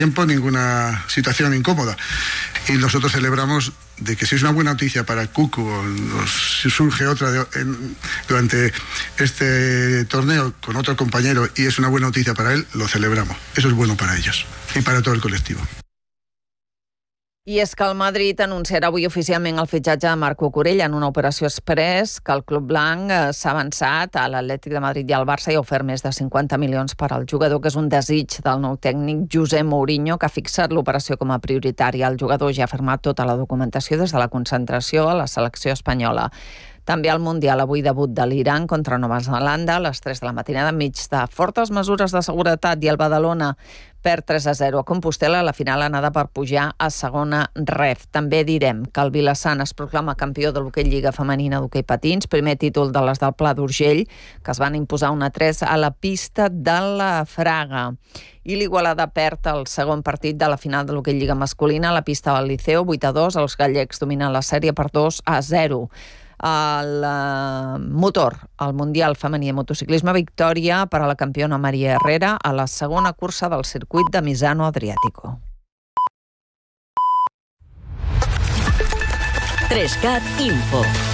tiempo, ninguna situación incómoda. Y nosotros celebramos de que si es una buena noticia para Cucu o si surge otra durante este torneo con otro compañero y es una buena noticia para él, lo celebramos. Eso es bueno para ellos y para todo el colectivo. I és que el Madrid anunciarà avui oficialment el fitxatge de Marc Cucurella en una operació express que el club blanc s'ha avançat a l'Atlètic de Madrid i al Barça i ha ofert més de 50 milions per al jugador, que és un desig del nou tècnic José Mourinho, que ha fixat l'operació com a prioritària. El jugador ja ha firmat tota la documentació des de la concentració a la selecció espanyola. També al Mundial, avui debut de l'Iran contra Nova Zelanda a les 3 de la matinada, enmig de fortes mesures de seguretat, i el Badalona perd 3-0 a Compostel·la a la final anada per pujar a segona ref. També direm que el Vilassant es proclama campió de l'hoquei Lliga Femenina d'hoquei patins, primer títol de les del Pla d'Urgell, que es van imposar 1-3 a la pista de la Fraga. I l'Igualada perd el segon partit de la final de l'hoquei Lliga masculina a la pista del Liceu, 8-2. Els gallecs dominen la sèrie per 2-0. El motor, el Mundial femení de motociclisme, victòria per a la campiona Maria Herrera a la segona cursa del circuit de Misano Adriático. 3CAT Info.